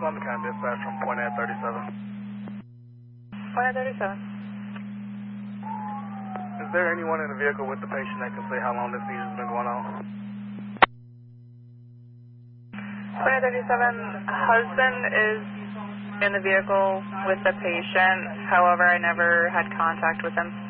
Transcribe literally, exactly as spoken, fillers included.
Columbia dispatch from point at thirty-seven. Point at thirty-seven. Is there anyone in the vehicle with the patient that can say how long this seizure has been going on? Point at thirty-seven, husband is in the vehicle with the patient. However, I never had contact with him.